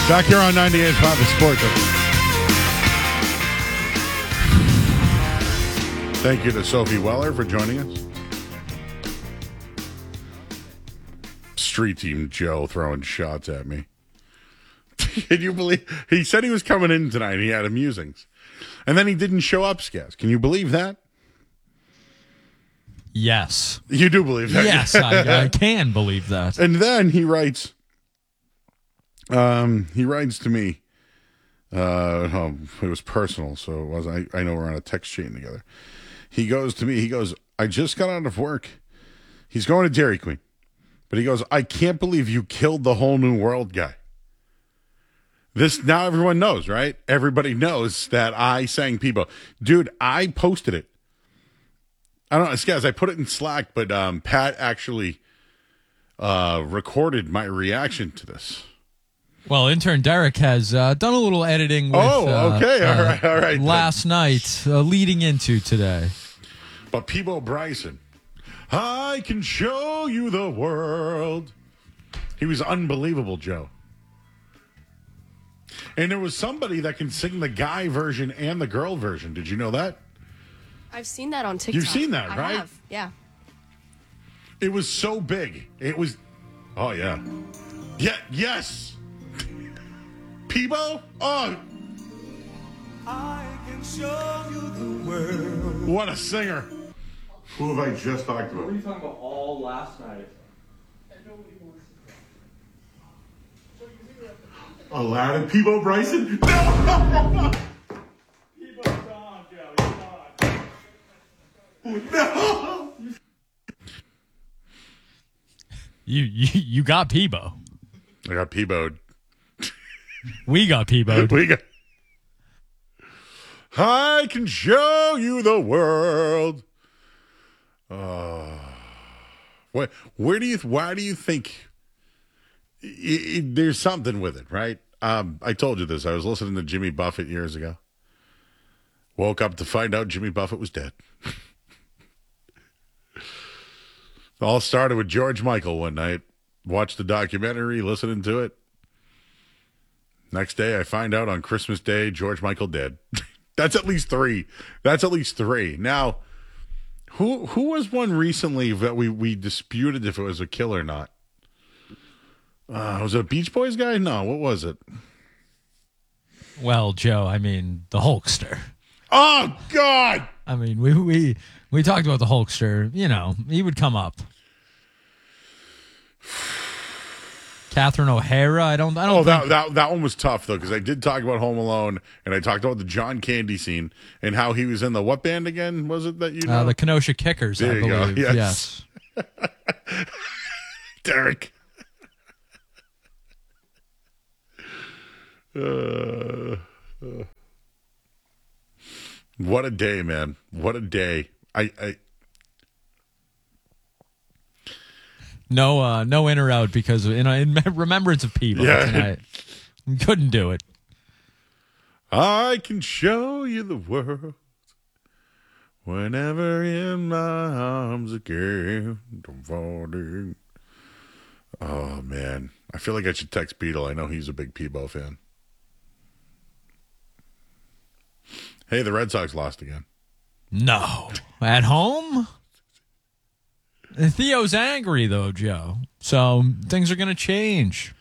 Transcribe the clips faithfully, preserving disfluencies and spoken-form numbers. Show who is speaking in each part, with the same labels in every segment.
Speaker 1: Back here on ninety-eight point five The Sport. Thank you to Sophie Weller for joining us. Street Team Joe throwing shots at me. Can you believe? He said he was coming in tonight. He had amusings. And then he didn't show up, Skaz. Can you believe that?
Speaker 2: Yes.
Speaker 1: You do believe that?
Speaker 2: Yes, I, I can believe that.
Speaker 1: And then he writes, um, he writes to me, uh, oh, it was personal, so it was, I, I know we're on a text chain together. He goes to me, he goes, I just got out of work. He's going to Dairy Queen. But he goes, I can't believe you killed the whole new world guy. This, now everyone knows, right? Everybody knows that I sang Peebo. Dude, I posted it. I don't know, Skaz, I put it in Slack, but um, Pat actually uh, recorded my reaction to this.
Speaker 2: Well, intern Derek has uh, done a little editing with
Speaker 1: Oh, okay.
Speaker 2: uh,
Speaker 1: all right, all right.
Speaker 2: last night, uh, leading into today.
Speaker 1: But Peebo Bryson, I can show you the world. He was unbelievable, Joe. And there was somebody that can sing the guy version and the girl version. Did you know that?
Speaker 3: I've seen that on TikTok.
Speaker 1: You've seen that,
Speaker 3: I
Speaker 1: right?
Speaker 3: have, yeah.
Speaker 1: It was so big. It was, oh, yeah. Yeah, yes. Peebo? Oh. I can show you the world. What a singer. Who have I just talked about?
Speaker 4: What were you talking about all last night?
Speaker 1: Aladdin, Peebo Bryson? No!
Speaker 4: Peebo's gone, Joe. He's gone.
Speaker 1: No!
Speaker 2: You you, you got Peebo.
Speaker 1: I got Peebo'd.
Speaker 2: We got Peebo'd.
Speaker 1: We got. I can show you the world. Uh, what? Where do you? Why do you think? It, it, there's something with it, right? Um, I told you this. I was listening to Jimmy Buffett years ago. Woke up to find out Jimmy Buffett was dead. It all started with George Michael one night. Watched the documentary, listening to it. Next day, I find out on Christmas Day, George Michael dead. That's at least three. That's at least three. Now, who who was one recently that we, we disputed if it was a kill or not? Uh, was it a Beach Boys guy? No, what was it?
Speaker 2: Well, Joe, I mean, the Hulkster.
Speaker 1: Oh, God!
Speaker 2: I mean, we we we talked about the Hulkster. You know, he would come up. Catherine O'Hara. I don't. I don't.
Speaker 1: Oh, that,
Speaker 2: think...
Speaker 1: that that one was tough though, because I did talk about Home Alone, and I talked about the John Candy scene and how he was in the what band again? Was it that you know?
Speaker 2: Uh, the Kenosha Kickers.
Speaker 1: There
Speaker 2: I
Speaker 1: you
Speaker 2: believe.
Speaker 1: go. Yes,
Speaker 2: yes.
Speaker 1: Derek. Uh, uh. What a day, man! What a day! I. I
Speaker 2: No, uh, no in or out because in, in remembrance of Peebo
Speaker 1: Yeah.
Speaker 2: tonight. Couldn't do it.
Speaker 1: I can show you the world whenever in my arms again. Don't fall in. Oh, man. I feel like I should text Beetle. I know he's a big Peebo fan. Hey, the Red Sox lost again.
Speaker 2: No. At home? Theo's angry, though, Joe. So things are going to change.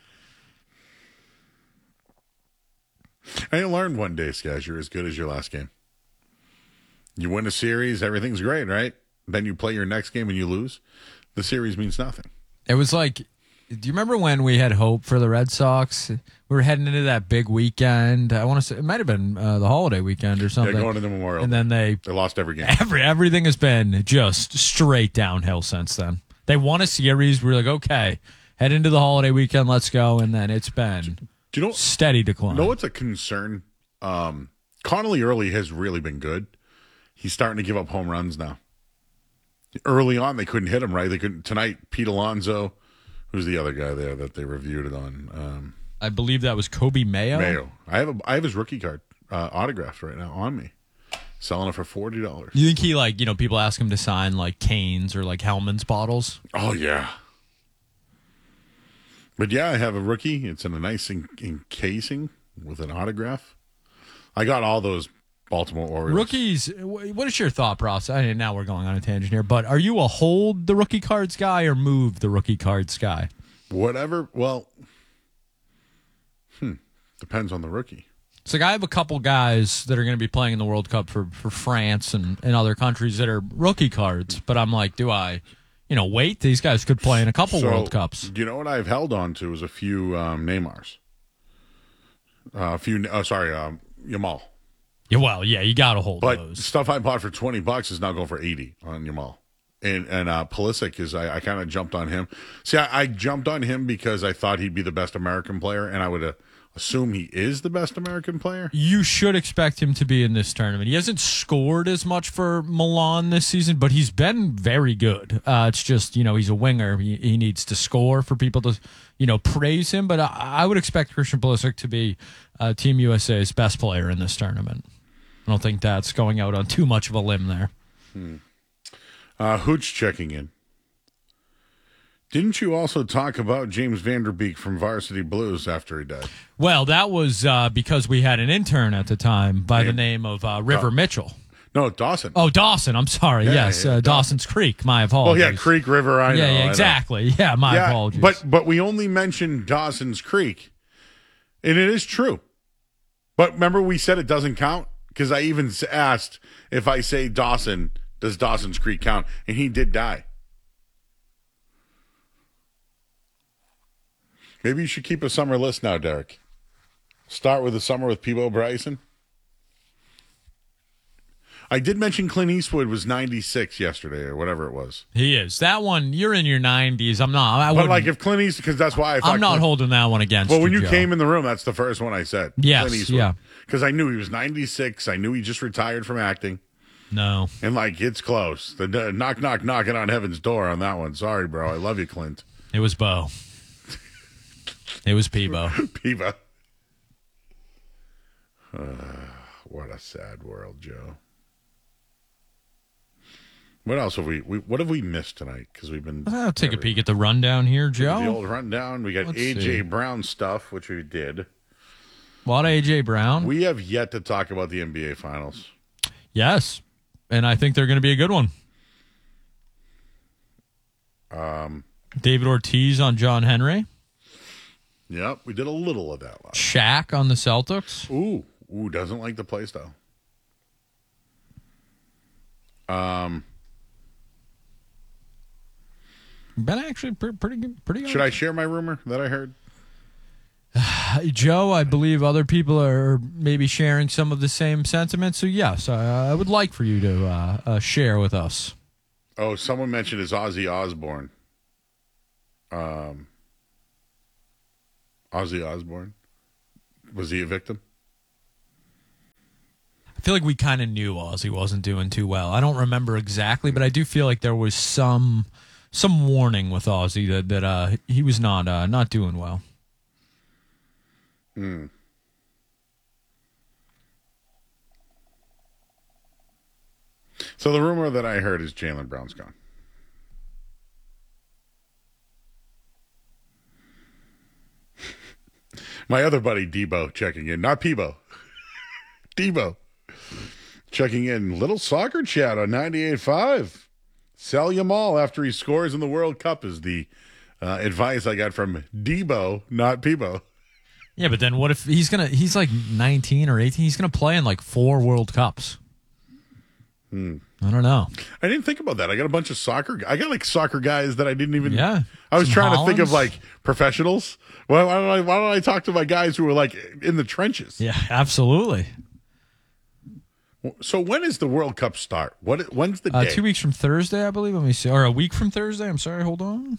Speaker 1: I learned one day, Skaz, you're as good as your last game. You win a series, everything's great, right? Then you play your next game and you lose. The series means nothing.
Speaker 2: It was like, do you remember when we had hope for the Red Sox? We were heading into that big weekend. I want to say it might have been uh, the holiday weekend or something.
Speaker 1: Yeah, going into Memorial.
Speaker 2: And then they
Speaker 1: they lost every game.
Speaker 2: Every everything has been just straight downhill since then. They won a series. We were like, okay, head into the holiday weekend, let's go. And then it's been
Speaker 1: Do you know
Speaker 2: steady decline.
Speaker 1: You know what's a concern? Um, Connolly early has really been good. He's starting to give up home runs now. Early on, they couldn't hit him right. They couldn't tonight. Pete Alonso, who's the other guy there that they reviewed it on? Um,
Speaker 2: I believe that was Kobe Mayo.
Speaker 1: Mayo. I have a I have his rookie card uh, autographed right now on me. Selling it for forty dollars.
Speaker 2: You think he, like, you know, people ask him to sign, like, Canes or, like, Hellman's bottles?
Speaker 1: Oh, yeah. But yeah, I have a rookie. It's in a nice en- encasing with an autograph. I got all those Baltimore Orioles.
Speaker 2: Rookies, wh- what is your thought process? I mean, now we're going on a tangent here, but are you a hold the rookie cards guy or move the rookie cards guy?
Speaker 1: Whatever. Well, hmm, depends on the rookie.
Speaker 2: It's like I have a couple guys that are going to be playing in the World Cup for, for France and, and other countries that are rookie cards, but I'm like, do I, you know, wait? These guys could play in a couple
Speaker 1: So,
Speaker 2: World Cups.
Speaker 1: You know what I've held on to is a few um, Neymars. Uh, a few, oh, sorry, um, Yamal.
Speaker 2: Yeah, well, yeah, you got to hold
Speaker 1: But
Speaker 2: those.
Speaker 1: stuff I bought for twenty bucks is now going for eighty on Yamal. And and uh, Pulisic is I, I kind of jumped on him. See, I, I jumped on him because I thought he'd be the best American player, and I would uh, assume he is the best American player.
Speaker 2: You should expect him to be in this tournament. He hasn't scored as much for Milan this season, but he's been very good. Uh, it's just, you know, he's a winger. He, he needs to score for people to, you know, praise him. But I, I would expect Christian Pulisic to be uh, Team U S A's best player in this tournament. I don't think that's going out on too much of a limb there.
Speaker 1: Hmm. Uh, Hooch checking in. Didn't you also talk about James Vanderbeek from Varsity Blues after he died?
Speaker 2: Well, that was uh, because we had an intern at the time by the name of uh, River
Speaker 1: Oh.
Speaker 2: Mitchell.
Speaker 1: No, Dawson.
Speaker 2: Oh, Dawson. I'm sorry.
Speaker 1: Yeah,
Speaker 2: yes,
Speaker 1: yeah,
Speaker 2: uh,
Speaker 1: Dawson.
Speaker 2: Dawson's Creek. My
Speaker 1: Oh,
Speaker 2: apologies.
Speaker 1: yeah, Creek River, I know.
Speaker 2: Yeah,
Speaker 1: I
Speaker 2: yeah,
Speaker 1: know.
Speaker 2: exactly. Yeah, my
Speaker 1: Yeah,
Speaker 2: apologies.
Speaker 1: But but we only mentioned Dawson's Creek, and it is true. But remember, we said it doesn't count because I even s- asked if I say Dawson, does Dawson's Creek count? And he did die. Maybe you should keep a summer list now, Derek. Start with the summer with Peebo Bryson. I did mention Clint Eastwood was ninety-six yesterday or whatever it was.
Speaker 2: He is. That one, you're in your nineties. I'm not. I
Speaker 1: But
Speaker 2: wouldn't-
Speaker 1: like if Clint Eastwood, because that's why I thought
Speaker 2: I'm not
Speaker 1: Clint,
Speaker 2: holding that one against
Speaker 1: Well, when you
Speaker 2: Joe.
Speaker 1: came in the room, that's the first one I said.
Speaker 2: Yes,
Speaker 1: Clint Eastwood.
Speaker 2: yeah.
Speaker 1: Because I knew he was ninety-six. I knew he just retired from acting.
Speaker 2: No.
Speaker 1: And, like, it's close. The uh, knock, knock, knocking on heaven's door on that one. Sorry, bro. I love you, Clint.
Speaker 2: It was Bo. It was Peebo.
Speaker 1: Piva. Uh, what a sad world, Joe. What else have we, we what have we missed tonight? Because we've been...
Speaker 2: I'll take a peek at the rundown here,
Speaker 1: The
Speaker 2: Joe.
Speaker 1: old rundown. We got
Speaker 2: Let's
Speaker 1: A J
Speaker 2: see.
Speaker 1: Brown stuff, which we did.
Speaker 2: A lot of A J Brown.
Speaker 1: We have yet to talk about the N B A Finals.
Speaker 2: Yes. And I think they're going to be a good one.
Speaker 1: Um,
Speaker 2: David Ortiz on John Henry.
Speaker 1: Yep, we did a little of that last.
Speaker 2: Shaq on the Celtics.
Speaker 1: Ooh, ooh, doesn't like the play style. Um,
Speaker 2: Been actually pre- pretty good. Pretty good.
Speaker 1: should I share my rumor that I heard?
Speaker 2: Joe, I believe other people are maybe sharing some of the same sentiments. So, yes, I, I would like for you to uh, uh, share with us.
Speaker 1: Oh, someone mentioned it's Ozzy Osbourne. Um, Ozzy Osbourne. Was he a victim?
Speaker 2: I feel like we kind of knew Ozzy wasn't doing too well. I don't remember exactly, but I do feel like there was some some warning with Ozzy that that uh, he was not uh, not doing well.
Speaker 1: Hmm. So the rumor that I heard is Jaylen Brown's gone. My other buddy Debo checking in, not Peebo. Debo checking in. Little soccer chat on ninety-eight point five. Sell Yamal after he scores in the World Cup is the uh, advice I got from Debo, not Peebo.
Speaker 2: Yeah, but then what if he's gonna? He's like nineteen or eighteen. He's gonna play in like four World Cups.
Speaker 1: Hmm.
Speaker 2: I don't know.
Speaker 1: I didn't think about that. I got a bunch of soccer. I got like soccer guys that I didn't even.
Speaker 2: Yeah.
Speaker 1: I was
Speaker 2: Some
Speaker 1: trying to think of
Speaker 2: Hollands.
Speaker 1: like professionals. Why, why don't I? Why don't I talk to my guys who are like in the trenches?
Speaker 2: Yeah, absolutely.
Speaker 1: So when is the World Cup start? What? When's the
Speaker 2: Uh,
Speaker 1: day?
Speaker 2: two weeks from Thursday, I believe. Let me see. Or a week from Thursday. I'm sorry. Hold on.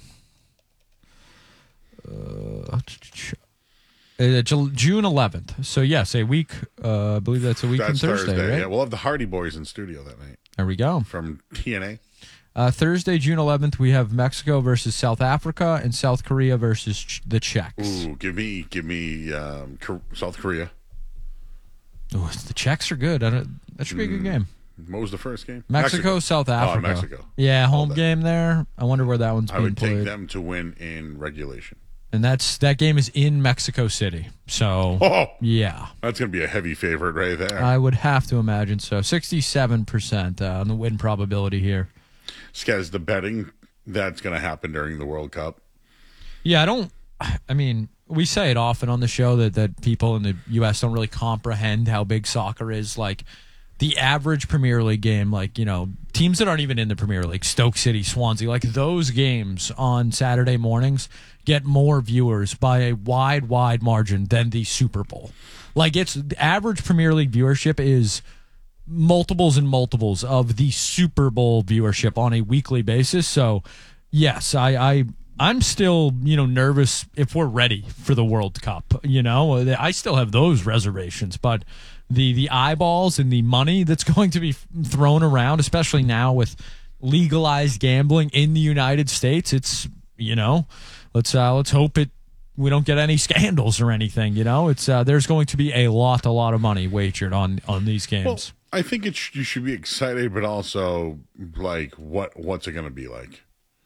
Speaker 2: Uh, uh, Ju- June eleventh. So, yes, a week. Uh, I believe that's a week
Speaker 1: That's
Speaker 2: from Thursday,
Speaker 1: Thursday.
Speaker 2: right?
Speaker 1: Yeah, we'll have the Hardy Boys in studio that night
Speaker 2: There we go.
Speaker 1: from T N A.
Speaker 2: Uh, Thursday, June eleventh, we have Mexico versus South Africa and South Korea versus ch- the Czechs.
Speaker 1: Ooh, give me, give me um, Kor- South Korea.
Speaker 2: Ooh, the Czechs are good. I don't, that should be a good game.
Speaker 1: What was the first game?
Speaker 2: Mexico, South Africa.
Speaker 1: Oh, Mexico.
Speaker 2: Yeah, home
Speaker 1: that.
Speaker 2: game there. I wonder where that one's
Speaker 1: I
Speaker 2: being
Speaker 1: would take
Speaker 2: played.
Speaker 1: them to win in regulation.
Speaker 2: And that's that game is in Mexico City. So,
Speaker 1: Oh,
Speaker 2: yeah.
Speaker 1: that's going to be a heavy favorite right there.
Speaker 2: I would have to imagine so. sixty-seven percent uh, on the win probability here.
Speaker 1: Skaz, the betting that's going to happen during the World Cup.
Speaker 2: Yeah, I don't. I mean, we say it often on the show that, that people in the U S don't really comprehend how big soccer is. Like, the average Premier League game, like, you know, teams that aren't even in the Premier League, Stoke City, Swansea, like those games on Saturday mornings get more viewers by a wide, wide margin than the Super Bowl. Like, it's the average Premier League viewership is multiples and multiples of the Super Bowl viewership on a weekly basis. So, yes, I, I I'm still, you know, nervous if we're ready for the World Cup. You know, I still have those reservations, but the the eyeballs and the money that's going to be thrown around, especially now with legalized gambling in the United States, it's, you know, let's uh, let's hope it we don't get any scandals or anything. You know, it's uh, there's going to be a lot, a lot of money wagered on on these games.
Speaker 1: Well, I think it sh- you should be excited, but also like, what what's it going to be like?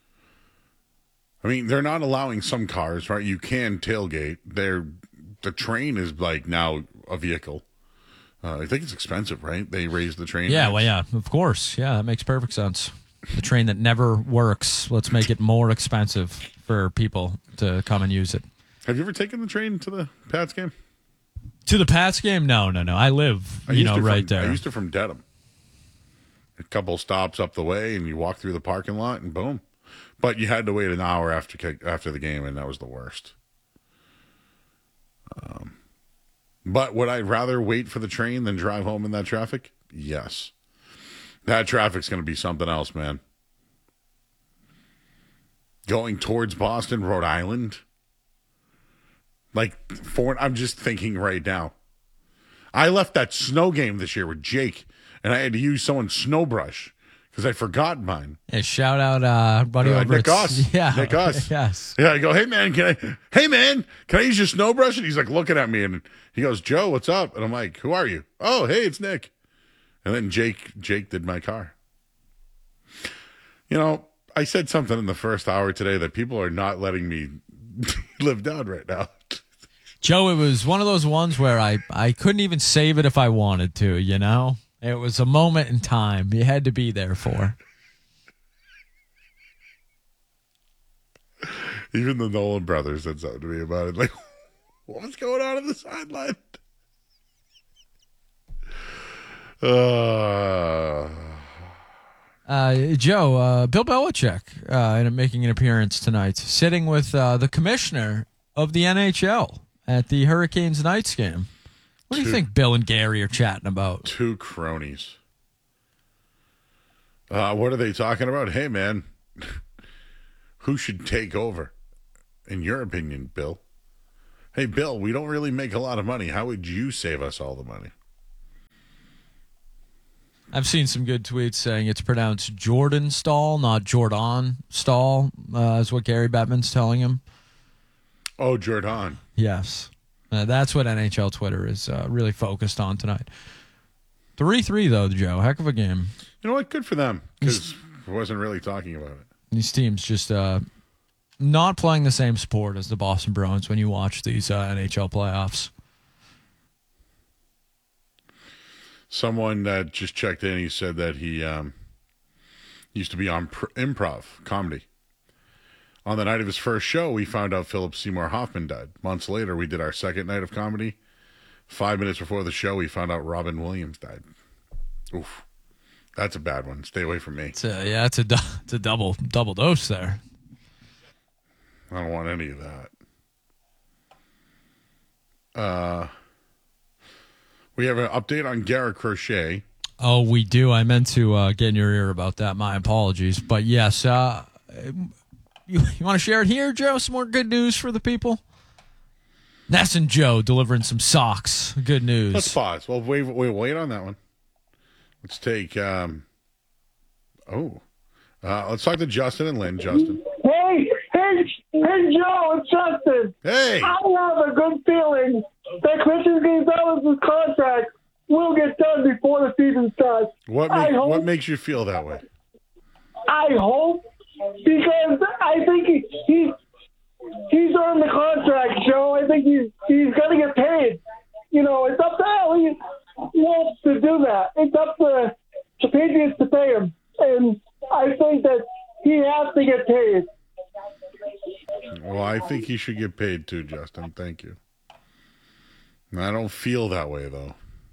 Speaker 1: I mean, they're not allowing some cars, right? You can tailgate. They're the train is like now a vehicle. Uh, I think it's expensive, right? They raised the train.
Speaker 2: Yeah,
Speaker 1: rates.
Speaker 2: well, yeah, of course. Yeah, that makes perfect sense. The train that never works. Let's make it more expensive for people to come and use it.
Speaker 1: Have you ever taken the train to the Pats game?
Speaker 2: To the Pats game? No, no, no. I live,
Speaker 1: I
Speaker 2: you
Speaker 1: used
Speaker 2: know,
Speaker 1: to
Speaker 2: right
Speaker 1: from,
Speaker 2: there.
Speaker 1: I used to from Dedham. A couple stops up the way, and you walk through the parking lot, and boom. But you had to wait an hour after kick, after the game, and that was the worst. Um, but would I rather wait for the train than drive home in that traffic? Yes. That traffic's going to be something else, man. Going towards Boston, Rhode Island. Like, for I'm just thinking right now. I left that snow game this year with Jake, and I had to use someone's snow brush because I forgot mine.
Speaker 2: Yeah, shout out, uh, buddy
Speaker 1: Uh,
Speaker 2: over
Speaker 1: Nick
Speaker 2: at-
Speaker 1: Goss.
Speaker 2: Yeah,
Speaker 1: Nick Goss.
Speaker 2: Yes.
Speaker 1: Yeah, I go, hey man, can I? Hey man, can I use your snow brush? And he's like looking at me, and he goes, Joe, what's up? And I'm like, who are you? Oh, hey, it's Nick. And then Jake, Jake did my car. You know, I said something in the first hour today that people are not letting me live down right now.
Speaker 2: Joe, it was one of those ones where I, I couldn't even save it if I wanted to, you know? It was a moment in time you had to be there for.
Speaker 1: Even the Nolan brothers said something to me about it. Like, what's going on in the sideline? Uh,
Speaker 2: Uh, Joe, uh, Bill Belichick uh, and making an appearance tonight, sitting with uh, the commissioner of the N H L at the Hurricanes Knights game. What do you
Speaker 1: Two-
Speaker 2: think Bill and Gary are chatting about?
Speaker 1: two cronies. Uh, what are they talking about? Hey, man, who should take over? In your opinion, Bill? Hey, Bill, we don't really make a lot of money. How would you save us all the money?
Speaker 2: I've seen some good tweets saying it's pronounced Jordan Stall, not Jordan Stall, uh, is what Gary Bettman's telling him.
Speaker 1: Oh, Jordan.
Speaker 2: Yes. Uh, that's what N H L Twitter is uh, really focused on tonight. three three, though, Joe. Heck of a game.
Speaker 1: You know what? Good for them, because I wasn't really talking about it.
Speaker 2: These teams just uh, not playing the same sport as the Boston Bruins when you watch these uh, N H L playoffs.
Speaker 1: Someone that just checked in, he said that he um, used to be on pr- improv comedy. On the night of his first show, we found out Philip Seymour Hoffman died. Months later, we did our second night of comedy. Five minutes before the show, we found out Robin Williams died. Oof. That's a bad one. Stay away from me.
Speaker 2: It's a, yeah, it's a, du- it's a double double dose there.
Speaker 1: I don't want any of that. Uh, we have an update on Garrett Crochet.
Speaker 2: Oh, we do. I meant to uh, get in your ear about that. My apologies. But yes, uh, you, you want to share it here, Joe? Some more good news for the people? Ness and Joe delivering some socks. Good news.
Speaker 1: Let's pause. Well, wait, wait, wait on that one. Let's take. Um, oh, uh, let's talk to Justin and Lynn. Justin.
Speaker 5: Hey, hey, hey, Joe, it's Justin.
Speaker 1: Hey.
Speaker 5: I have a good feeling that Christian Gonzalez's contract will get done before the season starts.
Speaker 1: What
Speaker 5: I
Speaker 1: make,
Speaker 5: hope-
Speaker 1: what makes you feel that way?
Speaker 5: I hope, because I think he, he he's earned the contract, Joe. I think he's he's got to get paid. You know, it's up to Elliot Wolf to do that. It's up to the Patriots to pay him, and I think that he has to get paid.
Speaker 1: Well, I think he should get paid too, Justin. Thank you. I don't feel that way, though.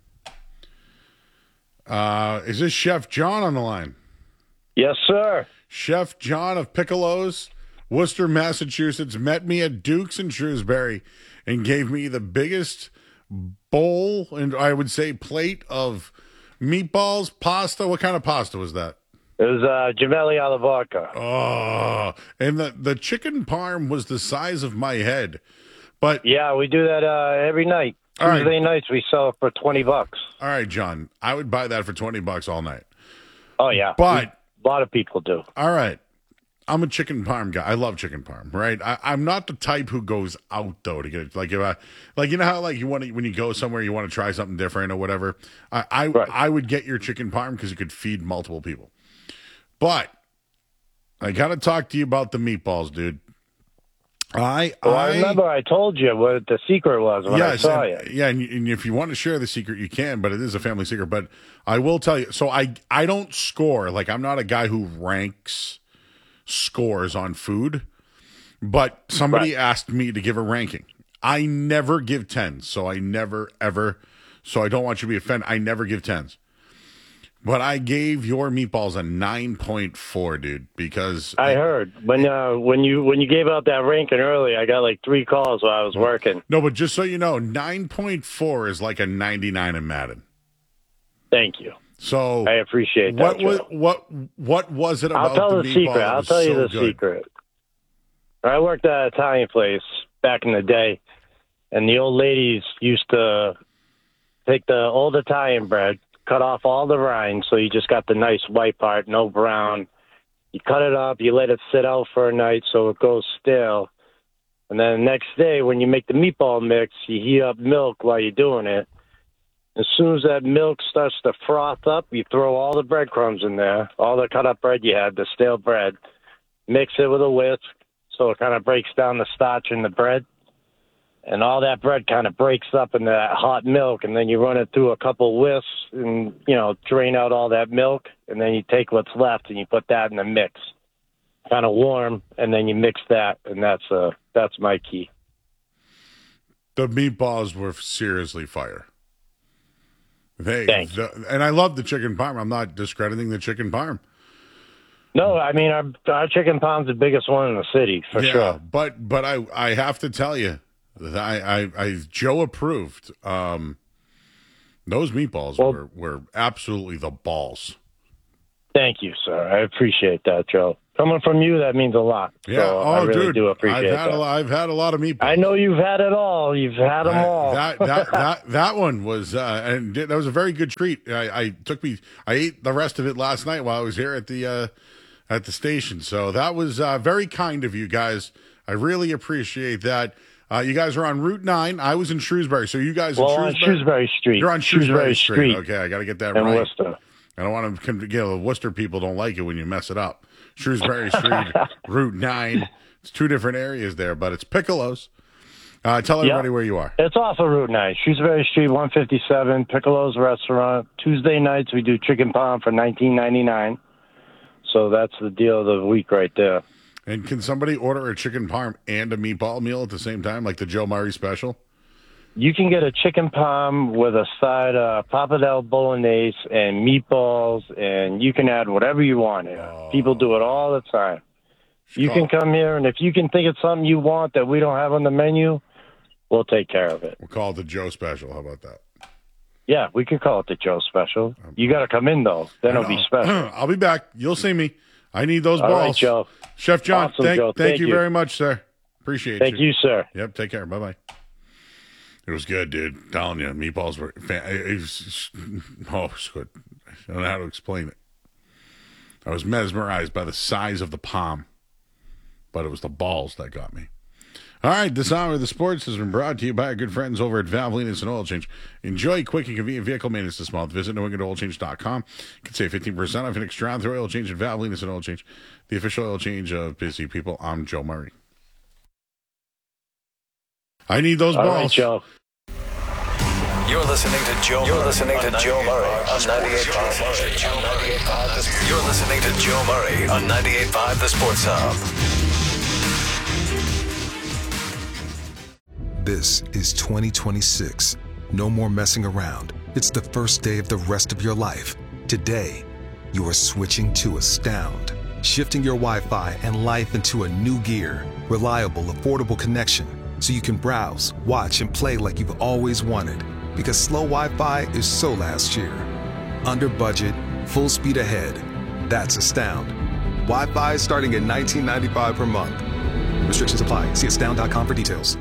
Speaker 1: Uh, is this Chef John on the line?
Speaker 6: Yes, sir.
Speaker 1: Chef John of Piccolo's, Worcester, Massachusetts, met me at Duke's in Shrewsbury and gave me the biggest bowl and I would say plate of meatballs, pasta. What kind of pasta was that?
Speaker 6: It was uh, gemelli alla vodka.
Speaker 1: Oh, and the, the chicken parm was the size of my head. But
Speaker 6: Yeah, we do that uh, every night.
Speaker 1: All right.
Speaker 6: Tuesday nights we sell it for twenty bucks.
Speaker 1: all right, John, I would buy that for twenty bucks all night.
Speaker 6: Oh, yeah.
Speaker 1: But
Speaker 6: a lot of people do.
Speaker 1: all right. I'm a chicken parm guy. I love chicken parm, right? I, I'm not the type who goes out though to get it. Like if I, like you know how like you want to when you go somewhere you want to try something different or whatever. I I,
Speaker 6: Right.
Speaker 1: I would get your chicken parm because you could feed multiple people. But I gotta talk to you about the meatballs, dude. I
Speaker 6: Well, I,
Speaker 1: I
Speaker 6: remember I told you what the secret was when I saw
Speaker 1: and,
Speaker 6: you.
Speaker 1: yeah, and, and if you want to share the secret, you can, but it is a family secret. But I will tell you. So I I don't score. Like I'm not a guy who ranks scores on food, but somebody
Speaker 6: Right.
Speaker 1: asked me to give a ranking. I never give tens, so I never ever. So I don't want you to be offended. I never give tens. But I gave your meatballs a nine point four, dude, because
Speaker 6: I heard when uh, when you when you gave out that ranking early, I got like three calls while I was working.
Speaker 1: no, but just so you know, nine point four is like a ninety-nine in Madden.
Speaker 6: Thank you.
Speaker 1: So
Speaker 6: I appreciate that.
Speaker 1: what was
Speaker 6: Joe.
Speaker 1: what what was it about
Speaker 6: I'll tell
Speaker 1: the
Speaker 6: the,
Speaker 1: meatball
Speaker 6: secret.
Speaker 1: that
Speaker 6: I'll
Speaker 1: was
Speaker 6: tell you
Speaker 1: so
Speaker 6: the
Speaker 1: good?
Speaker 6: secret. I worked at an Italian place back in the day, and the old ladies used to take the old Italian bread, cut off all the rind, so you just got the nice white part, no brown. You cut it up, you let it sit out for a night so it goes stale. And then the next day, when you make the meatball mix, you heat up milk while you're doing it. As soon as that milk starts to froth up, you throw all the breadcrumbs in there, all the cut up bread you had, the stale bread, mix it with a whisk so it kind of breaks down the starch in the bread. And all that bread kind of breaks up into that hot milk, and then you run it through a couple whisks and, you know, drain out all that milk, and then you take what's left and you put that in the mix. Kind of warm, and then you mix that, and that's uh, that's my key.
Speaker 1: The meatballs were seriously fire. They
Speaker 6: Thanks.
Speaker 1: the, and I love the chicken parm. I'm not discrediting the chicken parm.
Speaker 6: No, I mean, our, our chicken palm's the biggest one in the city, for
Speaker 1: yeah,
Speaker 6: sure.
Speaker 1: but but I I have to tell you, that I I, I Joe approved. Um, those meatballs
Speaker 6: Well-
Speaker 1: were were absolutely the balls.
Speaker 6: Thank you, sir. I appreciate that, Joe. Coming from you, that means a lot.
Speaker 1: Yeah.
Speaker 6: So
Speaker 1: oh,
Speaker 6: I really
Speaker 1: dude,
Speaker 6: do appreciate
Speaker 1: I've had
Speaker 6: that.
Speaker 1: a lot, I've had a lot of meatballs.
Speaker 6: I know you've had it all. You've had them
Speaker 1: I-
Speaker 6: all.
Speaker 1: That that that that one was uh, and that was a very good treat. I, I took me. I ate the rest of it last night while I was here at the uh, at the station. So that was uh, very kind of you guys. I really appreciate that. Uh, you guys are on Route Nine. I was in Shrewsbury, so you guys
Speaker 6: well,
Speaker 1: in
Speaker 6: on
Speaker 1: Shrewsbury.
Speaker 6: Shrewsbury Street.
Speaker 1: You're on Shrewsbury, Street.
Speaker 6: Street
Speaker 1: Okay, I got to get that
Speaker 6: in
Speaker 1: right.
Speaker 6: Worcester.
Speaker 1: I don't want to, you know, the Worcester people don't like it when you mess it up. Shrewsbury Street, Route nine. It's two different areas there, but it's Piccolo's. Uh, tell everybody
Speaker 6: Yep.
Speaker 1: where you are.
Speaker 6: It's off of Route nine. Shrewsbury Street, one fifty-seven, Piccolo's Restaurant. Tuesday nights, we do chicken parm for nineteen ninety-nine. So that's the deal of the week right there.
Speaker 1: And can somebody order a chicken parm and a meatball meal at the same time, like the Joe Murray special?
Speaker 6: You can get a chicken parm with a side of pappardelle bolognese and meatballs, and you can add whatever you want here.
Speaker 1: Oh.
Speaker 6: People do it all the time. You
Speaker 1: Call-
Speaker 6: can come here, and if you can think of something you want that we don't have on the menu, we'll take care of it.
Speaker 1: We'll call it the Joe special. How about that?
Speaker 6: Yeah, we could call it the Joe Special. You got to come in, though. Then it'll be special.
Speaker 1: I'll be back. You'll see me. I need those
Speaker 6: All
Speaker 1: balls.
Speaker 6: right, Joe.
Speaker 1: Chef John,
Speaker 6: Awesome,
Speaker 1: thank,
Speaker 6: Joe.
Speaker 1: thank,
Speaker 6: Thank
Speaker 1: you,
Speaker 6: you.
Speaker 1: very much, sir. Appreciate
Speaker 6: Thank you, sir.
Speaker 1: Yep, take care. Bye bye. It was good, dude. I'm telling you, meatballs were. Fan- it was, oh, it was good. I don't know how to explain it. I was mesmerized by the size of the palm, but it was the balls that got me. All right, this hour of the sports has been brought to you by our good friends over at Valvoline and Oil Change. Enjoy quick and convenient vehicle maintenance this month. Visit new england oil change dot com. You can save fifteen percent off an extra through oil change at Valvoline and Oil Change, the official oil change of busy people. I'm Joe Murray. I need those
Speaker 6: All
Speaker 1: balls.
Speaker 6: right, Joe.
Speaker 7: You're listening to Joe. You're listening to Joe Murray on ninety-eight point five. You're listening to Joe Murray on ninety-eight point five The Sports Hub.
Speaker 8: This is twenty twenty-six. No more messing around. It's the first day of the rest of your life. Today, you are switching to Astound, shifting your Wi-Fi and life into a new gear. Reliable, affordable connection, so you can browse, watch, and play like you've always wanted. Because slow Wi-Fi is so last year. Under budget, full speed ahead. That's Astound. Wi-Fi starting at nineteen ninety-five per month. Restrictions apply. See astound dot com for details.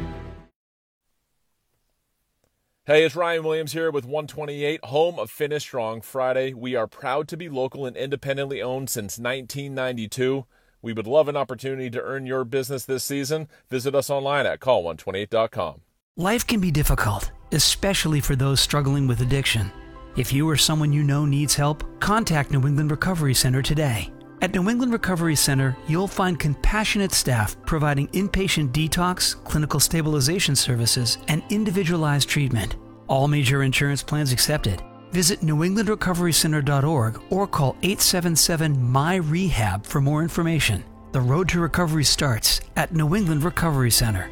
Speaker 9: Hey, it's Ryan Williams here with one twenty-eight, home of Finish Strong Friday. We are proud to be local and independently owned since nineteen ninety-two. We would love an opportunity to earn your business this season. Visit us online at call one twenty-eight dot com.
Speaker 10: Life can be difficult, especially for those struggling with addiction. If you or someone you know needs help, contact New England Recovery Center today. At New England Recovery Center, you'll find compassionate staff providing inpatient detox, clinical stabilization services, and individualized treatment. All major insurance plans accepted. Visit new england recovery center dot org or call eight seven seven M Y R E H A B for more information. The road to recovery starts at New England Recovery Center.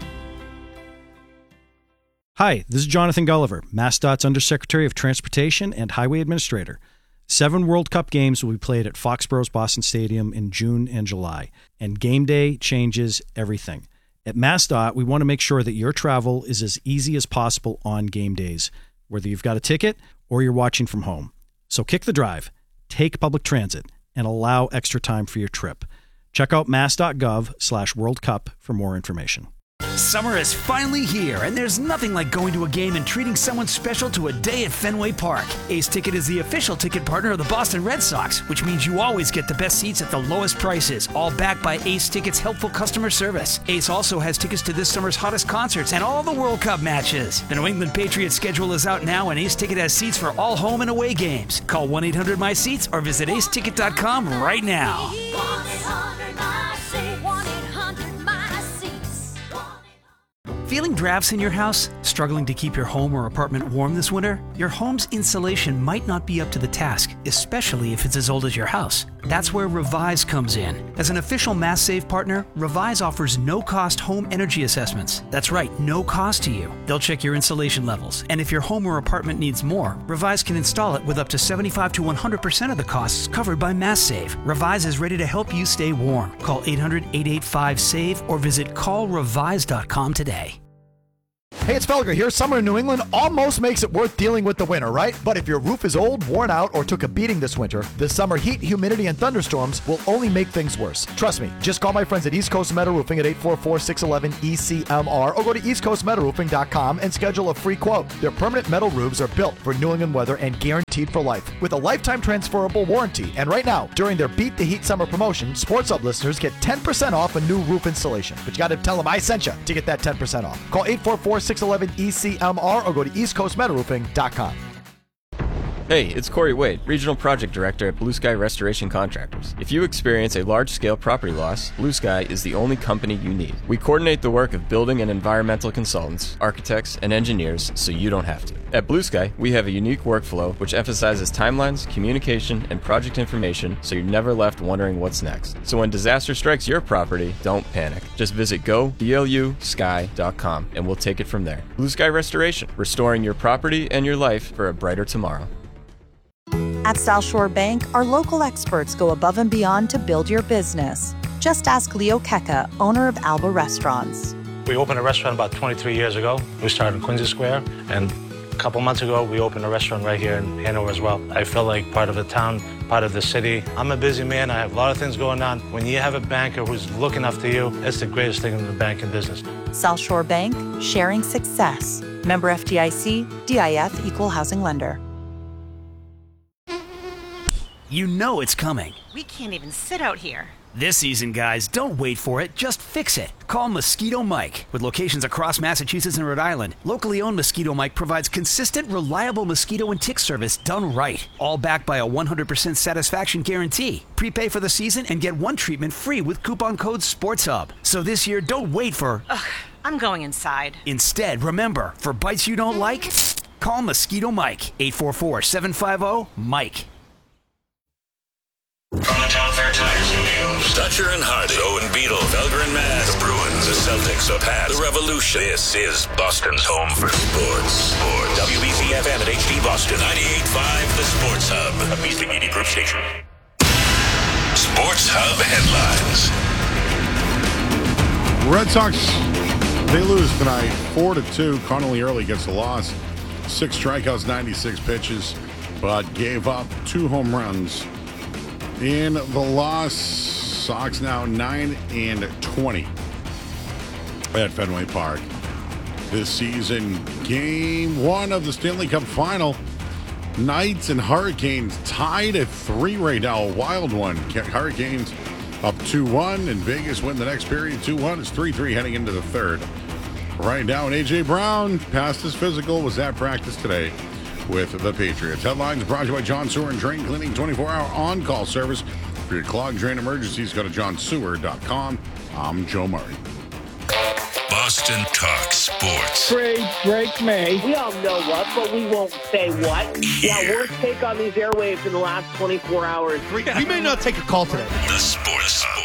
Speaker 11: Hi, this is Jonathan Gulliver, MassDOT's Undersecretary of Transportation and Highway Administrator. Seven World Cup games will be played at Foxborough's Boston Stadium in June and July, and game day changes everything. At MassDOT, we want to make sure that your travel is as easy as possible on game days, whether you've got a ticket or you're watching from home. So kick the drive, take public transit, and allow extra time for your trip. Check out mass.gov slash World Cup for more information.
Speaker 10: Summer is finally here, and there's nothing like going to a game and treating someone special to a day at Fenway Park. Ace Ticket is the official ticket partner of the Boston Red Sox, which means you always get the best seats at the lowest prices, all backed by Ace Ticket's helpful customer service. Ace also has tickets to this summer's hottest concerts and all the World Cup matches. The New England Patriots schedule is out now, and Ace Ticket has seats for all home and away games. Call one eight hundred M Y seats or visit ace ticket dot com right now. Feeling drafts in your house? Struggling to keep your home or apartment warm this winter? Your home's insulation might not be up to the task, especially if it's as old as your house. That's where Revise comes in. As an official MassSave partner, Revise offers no-cost home energy assessments. That's right, no cost to you. They'll check your insulation levels, and if your home or apartment needs more, Revise can install it with up to seventy-five to one hundred percent of the costs covered by MassSave. Revise is ready to help you stay warm. Call eight hundred, eight eight five, SAVE or visit call revise dot com today.
Speaker 12: Hey, it's Felger here. Summer in New England almost makes it worth dealing with the winter, right? But if your roof is old, worn out, or took a beating this winter, the summer heat, humidity, and thunderstorms will only make things worse. Trust me. Just call my friends at East Coast Metal Roofing at eight four four, six one one, E C M R or go to east coast metal roofing dot com and schedule a free quote. Their permanent metal roofs are built for New England weather and guaranteed for life with a lifetime transferable warranty. And right now, during their Beat the Heat Summer promotion, Sports Hub listeners get ten percent off a new roof installation. But you got to tell them I sent you to get that ten percent off. Call eight four four, six one one, E C M R or go to east coast metal roofing dot com.
Speaker 13: Hey, it's Corey Wade, Regional Project Director at Blue Sky Restoration Contractors. If you experience a large-scale property loss, Blue Sky is the only company you need. We coordinate the work of building and environmental consultants, architects, and engineers so you don't have to. At Blue Sky, we have a unique workflow which emphasizes timelines, communication, and project information so you're never left wondering what's next. So when disaster strikes your property, don't panic. Just visit go blu sky dot com and we'll take it from there. Blue Sky Restoration, restoring your property and your life for a brighter tomorrow.
Speaker 14: At South Shore Bank, our local experts go above and beyond to build your business. Just ask Leo Keka, owner of Alba Restaurants.
Speaker 15: We opened a restaurant about twenty-three years ago. We started in Quincy Square, and a couple months ago, we opened a restaurant right here in Hanover as well. I feel like part of the town, part of the city. I'm a busy man. I have a lot of things going on. When you have a banker who's looking after you, it's the greatest thing in the banking business.
Speaker 14: South Shore Bank, sharing success. Member F D I C, D I F Equal Housing Lender.
Speaker 10: You know it's coming.
Speaker 16: We can't even sit out here.
Speaker 10: This season, guys, don't wait for it. Just fix it. Call Mosquito Mike. With locations across Massachusetts and Rhode Island, locally owned Mosquito Mike provides consistent, reliable mosquito and tick service done right. All backed by a one hundred percent satisfaction guarantee. Prepay for the season and get one treatment free with coupon code SPORTSHUB. So this year, don't wait for...
Speaker 16: Ugh, I'm going inside.
Speaker 10: Instead, remember, for bites you don't like, call Mosquito Mike. eight four four, seven five zero, Mike.
Speaker 7: From the Town Fair Tigers Studios, Dutcher and Hardy, Owen Beetle, Felger and Maz, the Bruins, the Celtics, the Pats, the Revolution. This is Boston's home for sports. Sports. W B C F M at H D Boston, ninety-eight point five, the Sports Hub, a Beasley Media Group station. Sports Hub headlines.
Speaker 1: Red Sox, they lose tonight, four to two. Connolly Early gets the loss. Six strikeouts, ninety-six pitches, but gave up two home runs. In the loss, Sox now nine and twenty at Fenway Park this season. Game one of the Stanley Cup Final. Knights and Hurricanes tied at three right now. A wild one. Hurricanes up two one, and Vegas win the next period two one. It's three three heading into the third. Right now, and A J. Brown passed his physical, was at practice today with the Patriots. Headlines brought to you by John Sewer and Drain Cleaning, twenty-four hour on-call service. For your clog drain emergencies, go to john sewer dot com. I'm Joe Murray.
Speaker 7: Boston Talk Sports.
Speaker 17: Trade Drake May. We all know what, but we won't say what. Yeah, worst take on these airwaves in the last twenty-four hours.
Speaker 12: We may not take a call today.
Speaker 7: The Sports Hub.